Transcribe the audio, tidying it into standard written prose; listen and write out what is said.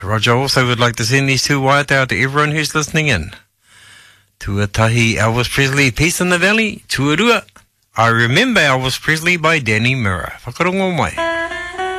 Roger also would like to send these two waiata out to everyone who's listening in. Tuatahi Elvis Presley, Peace in the Valley, Tuarua. I Remember Elvis Presley by Danny Mira. Whakarongo mai.